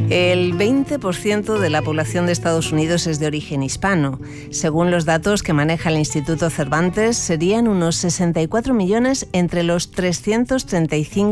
El 20% de la población de Estados Unidos es de origen hispano. Según los datos que maneja el Instituto Cervantes, serían unos 64 millones entre los 335